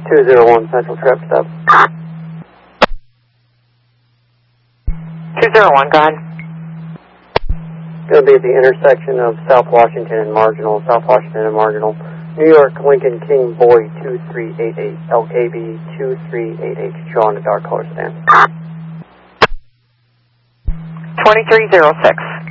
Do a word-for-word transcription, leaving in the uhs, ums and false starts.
two zero one Central Trip, stop. two zero one, go ahead. Going to be at the intersection of South Washington and Marginal, South Washington and Marginal. New York, Lincoln, King, Boy, two three eight eight, L K B two three eight eight, show on the dark color stand. twenty-three oh six.